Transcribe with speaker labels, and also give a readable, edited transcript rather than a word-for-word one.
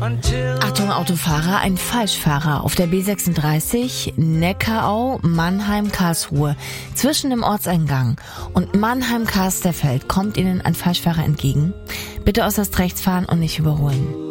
Speaker 1: Achtung Autofahrer, ein Falschfahrer auf der B36 Neckarau Mannheim-Karlsruhe zwischen dem Ortseingang und Mannheim-Kasterfeld kommt Ihnen ein Falschfahrer entgegen. Bitte äußerst rechts fahren und nicht überholen.